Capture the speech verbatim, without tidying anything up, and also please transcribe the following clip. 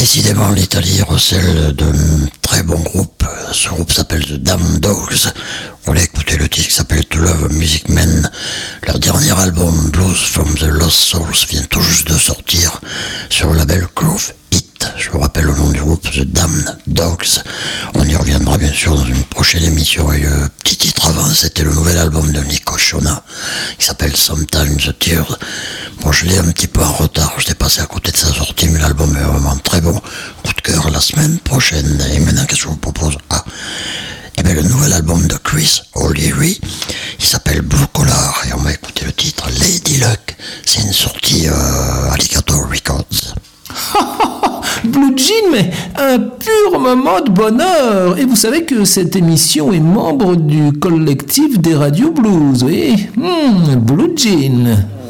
Décidément, l'Italie recèle de très bons groupes. Ce groupe s'appelle The Damned Dogs. On a écouté le titre qui s'appelle To Love a Music Man. Leur dernier album, Blues from the Lost Souls, vient tout juste de sortir sur le label Groove Hit. Je vous rappelle le nom du groupe, The Damned Dogs. On y reviendra bien sûr dans une prochaine émission. Et le petit titre avant, c'était le nouvel album de Nico Shona, qui s'appelle Sometimes the Tears. Bon, je l'ai un petit peu en retard, je l'ai passé à côté de sa sortie, mais l'album est vraiment très bon. Coup de cœur la semaine prochaine. Et maintenant, qu'est-ce que je vous propose? Ah, et bien le nouvel album de Chris O'Leary, il s'appelle Blue Collar, et on va écouter le titre Lady Luck. C'est une sortie euh, Alligator Records. Blue Jean, mais un pur moment de bonheur. Et vous savez que cette émission est membre du collectif des radios blues, oui. Mmh, Blue Jean.